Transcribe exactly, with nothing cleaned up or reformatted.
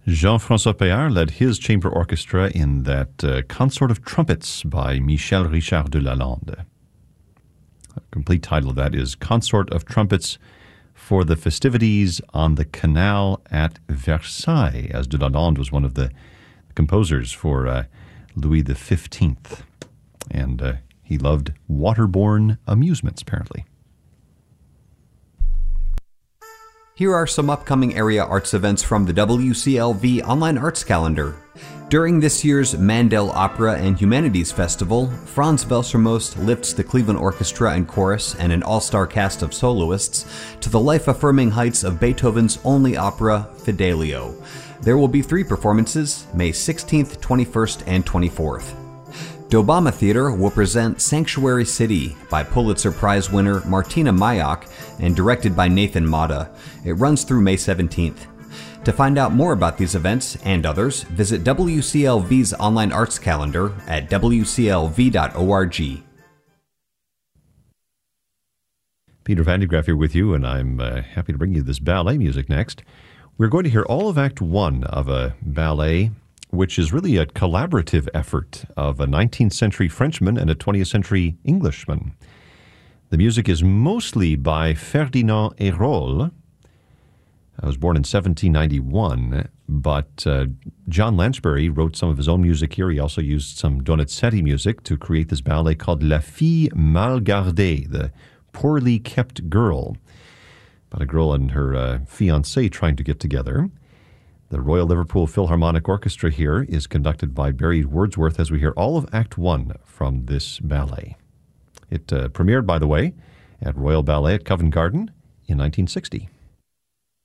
Jean-François Péard led his chamber orchestra in that uh, Consort of Trumpets by Michel Richard de Lalande. The complete title of that is Consort of Trumpets for the Festivities on the Canal at Versailles, as de Lalande was one of the composers for uh, Louis the fifteenth. And uh, he loved waterborne amusements, apparently. Here are some upcoming area arts events from the W C L V Online Arts Calendar. During this year's Mandel Opera and Humanities Festival, Franz Welsermost lifts the Cleveland Orchestra and Chorus and an all-star cast of soloists to the life-affirming heights of Beethoven's only opera, Fidelio. There will be three performances, May sixteenth, twenty-first, and twenty-fourth. Dobama Theater will present Sanctuary City by Pulitzer Prize winner Martina Mayak and directed by Nathan Mata. It runs through May seventeenth. To find out more about these events and others, visit W C L V's online arts calendar at w c l v dot org. Peter Van de Graaff here with you, and I'm uh, happy to bring you this ballet music next. We're going to hear all of Act One of a ballet which is really a collaborative effort of a nineteenth century Frenchman and a twentieth century Englishman. The music is mostly by Ferdinand Hérold. I was born in seventeen ninety-one, but uh, John Lansbury wrote some of his own music here. He also used some Donizetti music to create this ballet called La Fille Mal Gardée, the poorly kept girl, about a girl and her uh, fiancé trying to get together. The Royal Liverpool Philharmonic Orchestra here is conducted by Barry Wordsworth as we hear all of Act One from this ballet. It uh, premiered, by the way, at Royal Ballet at Covent Garden in nineteen sixty.